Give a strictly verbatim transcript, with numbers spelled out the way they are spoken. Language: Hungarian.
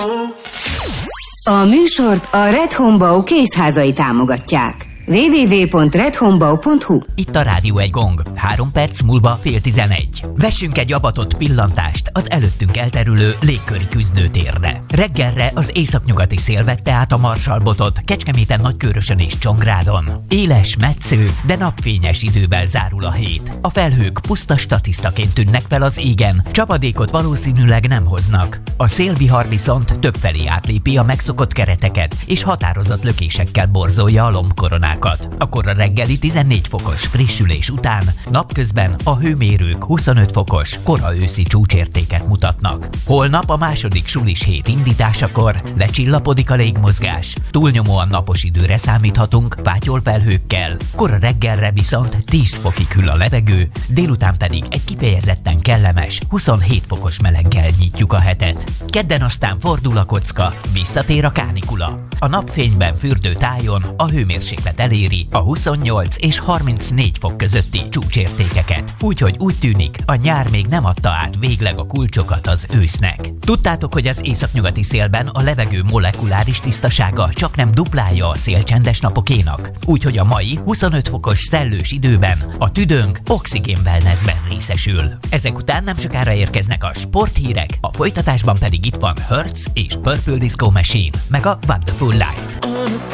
A műsort a Red Homebau kézházai támogatják. double-u double-u double-u pont red homebau pont hu. Itt a Rádió egy gong. Három perc múlva fél tizenegy. Vessünk egy avatott pillantást az előttünk elterülő légköri küzdőtérre. Reggelre az északnyugati szél vette át a Marsalbotot, Kecskeméten, Nagykőrösön és Csongrádon. Éles, metsző, de napfényes idővel zárul a hét. A felhők puszta statisztaként tűnnek fel az égen, csapadékot valószínűleg nem hoznak. A szélvihar viszont többfelé átlépi a megszokott kereteket, és határozott lökésekkel borzolja a lombkoronákat. Akkor a reggeli tizennégy fokos frissülés után napközben a hőmérők huszonöt fokos kora őszi csúcsértéket mutatnak. Holnap a második sulis hét indításakor lecsillapodik a légmozgás. Túlnyomóan napos időre számíthatunk fátyolfelhőkkel. Kora reggelre viszont tíz fokig hűl a levegő, délután pedig egy kifejezetten kellemes huszonhét fokos meleggel nyitjuk a hetet. Kedden aztán fordul a kocka, visszatér a kánikula. A napfényben fürdő tájon a hőmérséklet eléri a huszonnyolc és harmincnégy fok közötti csúcsértékeket. Úgyhogy úgy tűnik, a nyár még nem adta át végleg a kulcsokat az ősznek. Tudtátok, hogy az északnyugati szélben a levegő molekuláris tisztasága csak nem duplája a szélcsendes napokénak? Úgyhogy a mai huszonöt fokos szellős időben a tüdőnk oxigén wellnessben részesül. Ezek után nem sokára érkeznek a sporthírek, a folytatásban pedig itt van Hertz és Purple Disco Machine, meg a Wonderful Life.